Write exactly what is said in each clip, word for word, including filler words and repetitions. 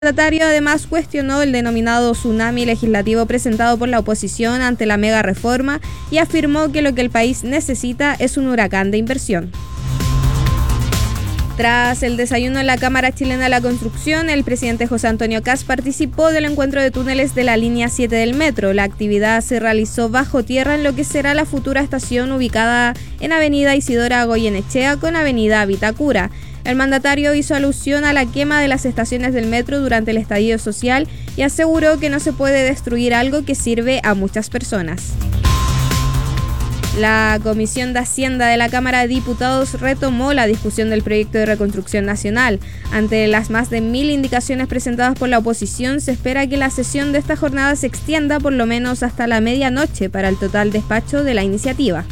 El mandatario además cuestionó el denominado tsunami legislativo presentado por la oposición ante la mega reforma y afirmó que lo que el país necesita es un huracán de inversión. Tras el desayuno en la Cámara Chilena de la Construcción, el presidente José Antonio Kast participó del encuentro de túneles de la línea siete del metro. La actividad se realizó bajo tierra en lo que será la futura estación ubicada en Avenida Isidora Goyenechea con Avenida Vitacura. El mandatario hizo alusión a la quema de las estaciones del metro durante el estallido social y aseguró que no se puede destruir algo que sirve a muchas personas. La Comisión de Hacienda de la Cámara de Diputados retomó la discusión del proyecto de reconstrucción nacional. Ante las más de mil indicaciones presentadas por la oposición, se espera que la sesión de esta jornada se extienda por lo menos hasta la medianoche para el total despacho de la iniciativa.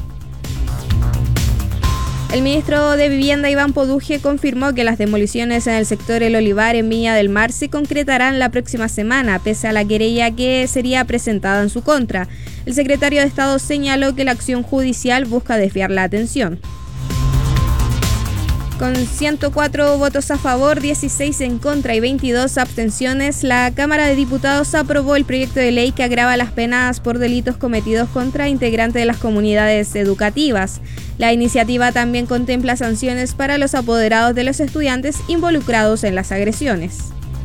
El ministro de Vivienda, Iván Poduje, confirmó que las demoliciones en el sector El Olivar en Viña del Mar se concretarán la próxima semana, pese a la querella que sería presentada en su contra. El secretario de Estado señaló que la acción judicial busca desviar la atención. Con ciento cuatro votos a favor, dieciséis en contra y veintidós abstenciones, la Cámara de Diputados aprobó el proyecto de ley que agrava las penas por delitos cometidos contra integrantes de las comunidades educativas. La iniciativa también contempla sanciones para los apoderados de los estudiantes involucrados en las agresiones.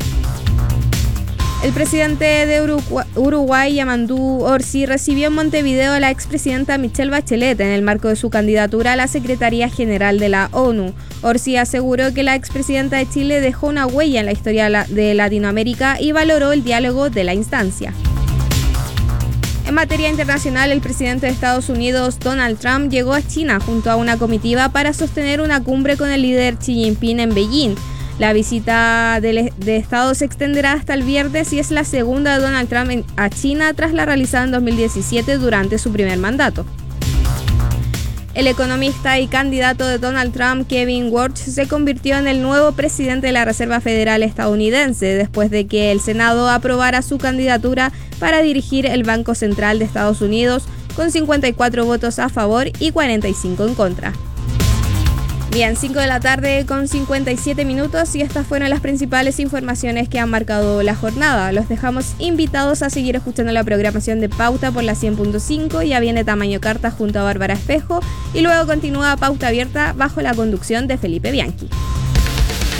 El presidente de Uruguay, Uruguay, Yamandu Orsi, recibió en Montevideo a la expresidenta Michelle Bachelet en el marco de su candidatura a la Secretaría General de la ONU. Orsi aseguró que la expresidenta de Chile dejó una huella en la historia de Latinoamérica y valoró el diálogo de la instancia. En materia internacional, el presidente de Estados Unidos, Donald Trump, llegó a China junto a una comitiva para sostener una cumbre con el líder Xi Jinping en Beijing. La visita de, de Estado se extenderá hasta el viernes y es la segunda de Donald Trump en, a China tras la realizada en dos mil diecisiete durante su primer mandato. El economista y candidato de Donald Trump, Kevin Warsh, se convirtió en el nuevo presidente de la Reserva Federal estadounidense después de que el Senado aprobara su candidatura para dirigir el Banco Central de Estados Unidos con cincuenta y cuatro votos a favor y cuarenta y cinco en contra. Bien, cinco de la tarde con cincuenta y siete minutos y estas fueron las principales informaciones que han marcado la jornada. Los dejamos invitados a seguir escuchando la programación de Pauta por la cien punto cinco. Ya viene Tamaño Carta junto a Bárbara Espejo y luego continúa Pauta Abierta bajo la conducción de Felipe Bianchi.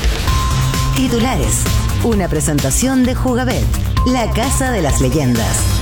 Titulares. Una presentación de Jugabet, la casa de las leyendas.